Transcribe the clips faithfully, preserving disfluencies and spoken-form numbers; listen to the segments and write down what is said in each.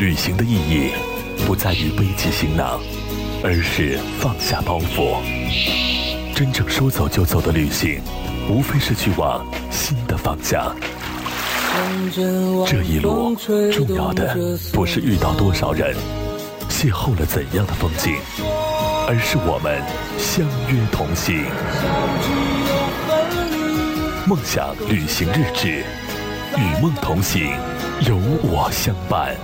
旅行的意义不在于背起行囊，而是放下包袱。真正说走就走的旅行，无非是去往新的方向。这一路重要的不是遇到多少人，邂逅了怎样的风景，而是我们相约同行。梦想旅行日志，与梦同行，有我相伴。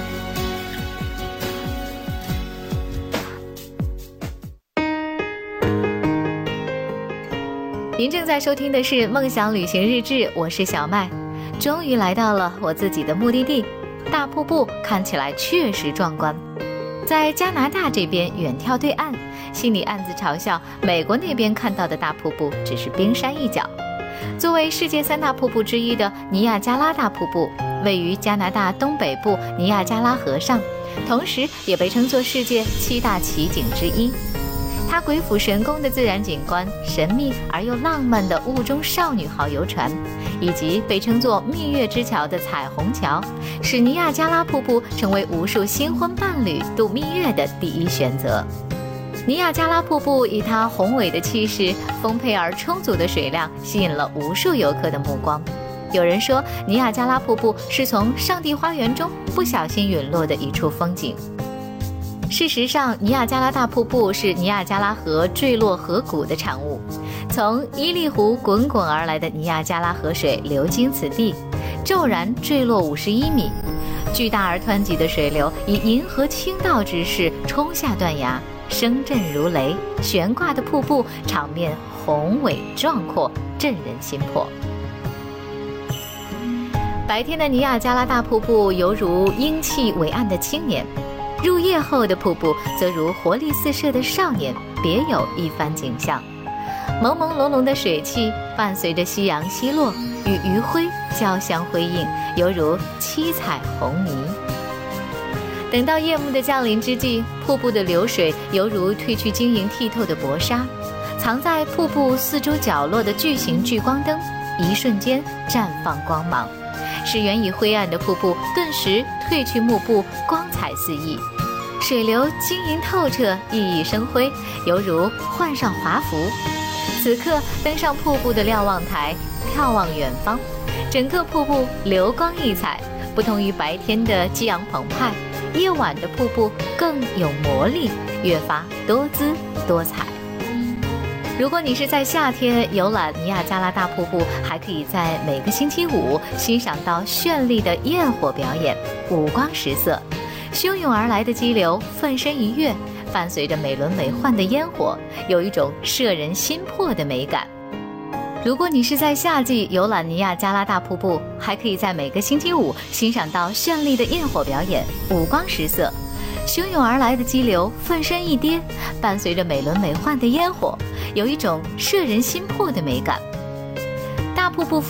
您正在收听的是《梦想旅行日志》，我是小麦。终于来到了我自己的目的地，大瀑布看起来确实壮观。在加拿大这边远眺对岸，心里暗自嘲笑美国那边看到的大瀑布只是冰山一角。作为世界三大瀑布之一的尼亚加拉大瀑布，位于加拿大东北部尼亚加拉河上，同时也被称作世界七大奇景之一。它鬼斧神工的自然景观、神秘而又浪漫的雾中少女号游船，以及被称作蜜月之桥的彩虹桥，使尼亚加拉瀑布成为无数新婚伴侣度蜜月的第一选择。尼亚加拉瀑布以它宏伟的气势、丰沛而充足的水量，吸引了无数游客的目光。有人说，尼亚加拉瀑布是从上帝花园中不小心陨落的一处风景。事实上，尼亚加拉大瀑布是尼亚加拉河坠落河谷的产物。从伊利湖滚滚而来的尼亚加拉河水流经此地，骤然坠落五十一米，巨大而湍急的水流以银河倾倒之势冲下断崖，声震如雷，悬挂的瀑布场面宏伟壮阔，震人心魄。白天的尼亚加拉大瀑布犹如英气伟岸的青年，入夜后的瀑布则如活力四射的少年，别有一番景象。朦朦胧胧的水汽伴随着夕阳西落，与余晖交相辉映，犹如七彩虹霓。等到夜幕的降临之际，瀑布的流水犹如褪去晶莹剔透的薄纱，藏在瀑布四周角落的巨型聚光灯一瞬间绽放光芒，使原已灰暗的瀑布顿时褪去幕布，光彩四溢。水流晶莹透彻，熠熠生辉，犹如换上华服。此刻登上瀑布的瞭望台，眺望远方，整个瀑布流光溢彩，不同于白天的激昂澎湃，夜晚的瀑布更有魔力，越发多姿多彩。如果你是在夏天游览尼亚加拉大瀑布，还可以在每个星期五欣赏到绚丽的焰火表演，五光十色，汹涌而来的激流奋身一跃，伴随着美轮美奂的烟火，有一种摄人心魄的美感。如果你是在夏季游览尼亚加拉大瀑布，还可以在每个星期五欣赏到绚丽的焰火表演，五光十色，汹涌而来的激流奋身一跌，伴随着美轮美奂的烟火，有一种摄人心魄的美感。大瀑布